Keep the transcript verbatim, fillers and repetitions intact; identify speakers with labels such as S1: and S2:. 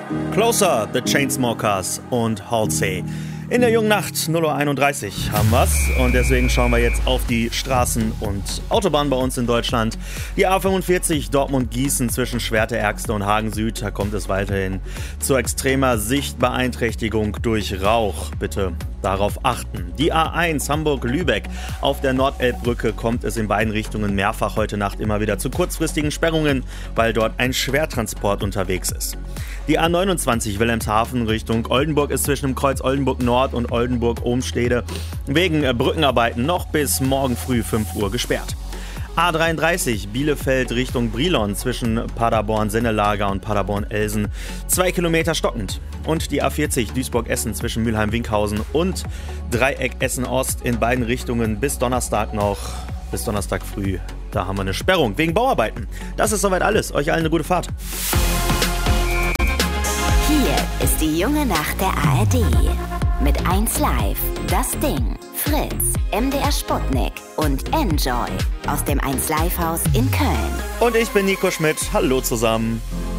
S1: Closer, The Chainsmokers und Halsey. In der jungen Nacht, null Uhr einunddreißig, haben wir's. Und deswegen schauen wir jetzt auf die Straßen und Autobahnen bei uns in Deutschland. Die A fünfundvierzig Dortmund-Gießen zwischen Schwerte-Ergste und Hagen-Süd. Da kommt es weiterhin zu extremer Sichtbeeinträchtigung durch Rauch. Bitte darauf achten. Die A eins Hamburg-Lübeck. Auf der Nordelbbrücke kommt es in beiden Richtungen mehrfach heute Nacht immer wieder zu kurzfristigen Sperrungen, weil dort ein Schwertransport unterwegs ist. Die A neunundzwanzig Wilhelmshaven Richtung Oldenburg ist zwischen dem Kreuz Oldenburg Nord und Oldenburg-Ohmstede wegen Brückenarbeiten noch bis morgen früh fünf Uhr gesperrt. A dreiunddreißig Bielefeld Richtung Brilon zwischen Paderborn-Sennelager und Paderborn-Elsen zwei Kilometer stockend. Und die A vierzig Duisburg-Essen zwischen Mülheim-Winkhausen und Dreieck Essen-Ost in beiden Richtungen bis Donnerstag noch, bis Donnerstag früh. Da haben wir eine Sperrung wegen Bauarbeiten. Das ist soweit alles. Euch allen eine gute Fahrt.
S2: Hier ist die junge Nacht der A R D. Mit eins Live, Das Ding, Fritz, M D R Sputnik und Enjoy aus dem eins Live Haus in Köln.
S1: Und ich bin Nico Schmidt. Hallo zusammen.